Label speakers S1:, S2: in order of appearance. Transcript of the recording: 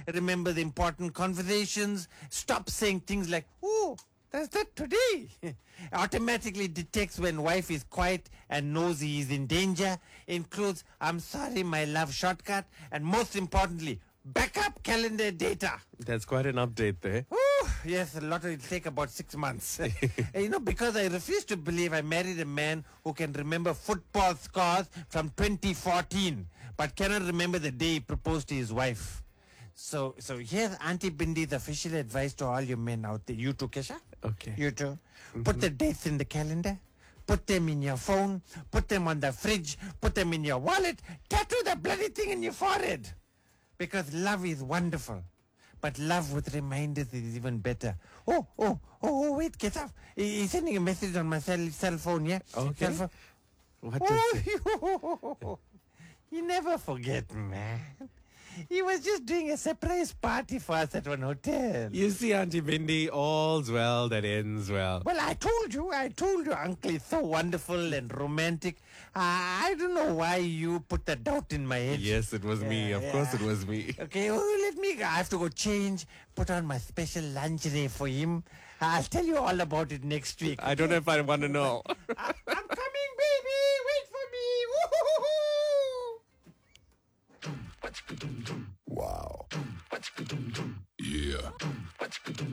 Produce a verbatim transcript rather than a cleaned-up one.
S1: remember the important conversations, stop saying things like, oh, that's that today. Automatically detects when wife is quiet and knows he is in danger. Includes, I'm sorry, my love shortcut. And most importantly, backup calendar data.
S2: That's quite an update there.
S1: Ooh, yes, a lot. It'll take about six months. You know, because I refuse to believe I married a man who can remember football scores from twenty fourteen, but cannot remember the day he proposed to his wife. So, so here's Auntie Bindi's official advice to all you men out there. You too, Kesha?
S2: Okay.
S1: You too. Mm-hmm. Put the dates in the calendar. Put them in your phone. Put them on the fridge. Put them in your wallet. Tattoo the bloody thing in your forehead. Because love is wonderful. But love with reminders is even better. Oh, oh, oh, oh wait, get up. He- He's sending a message on my cell, cell phone, yeah?
S2: Okay.
S1: Cell phone.
S2: What does it?
S1: Oh, you never forget, man. He was just doing a surprise party for us at one hotel.
S2: You see, Auntie Bindi, all's well that ends well.
S1: Well, I told you, I told you, Uncle is so wonderful and romantic. Uh, I don't know why you put that doubt in my head.
S2: Yes, it was me.
S1: Yeah,
S2: Of
S1: yeah.
S2: course it was me.
S1: Okay, oh, let me go. I have to go change, put on my special lingerie for him. I'll tell you all about it next week.
S2: I don't know if I want to know.
S1: I,